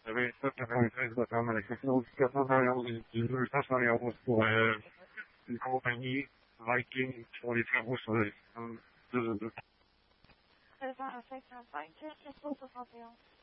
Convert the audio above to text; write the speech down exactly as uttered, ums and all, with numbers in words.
avait fait quatre-vingt-treize de temps avec quelque chose, quatre-vingt-onze deux cent soixante-onze pour euh, une compagnie Viking qui font des travaux sur les deux deux. treize cent cinquante-cinq, quatre cent soixante et onze.